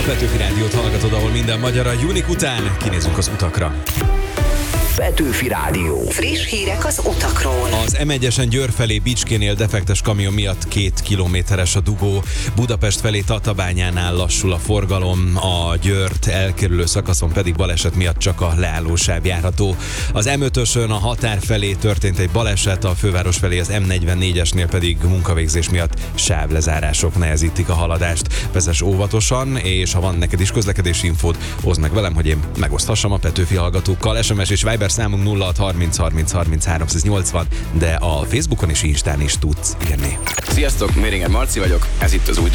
Petőfi Rádiót hallgatod, ahol minden magyar. A Junik után kinézünk az utakra. Petőfi Rádió. Friss hírek az utakról. Az M1-esen Győr felé Bicskénél defektes kamion miatt 2 kilométeres a dugó. Budapest felé Tatabányánál lassul a forgalom, a Győrt elkerülő szakaszon pedig baleset miatt csak a leállósáv járható. Az M5-ösön a határ felé történt egy baleset, a főváros felé az M44-esnél pedig munkavégzés miatt sávlezárások nehezítik a haladást. Vezess óvatosan, és ha van neked is közlekedési infód, oszd meg velem, hogy én megoszthassam a Petőfi hallgatókkal. SMS és Viber számunk 0630 30 30 380, de a Facebookon és Instán is tudsz írni. Sziasztok, Méringer Marci vagyok, ez itt az új